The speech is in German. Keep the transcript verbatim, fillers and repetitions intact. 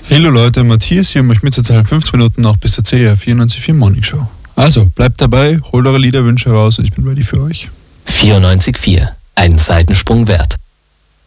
Hallo Leute, Matthias hier, um euch mitzuteilen, fünfzehn Minuten noch bis zur C R vierundneunzig Komma vier Morning Show. Also, bleibt dabei, holt eure Liederwünsche raus und ich bin ready für euch. vierundneunzig Komma vier, ein Seitensprung wert.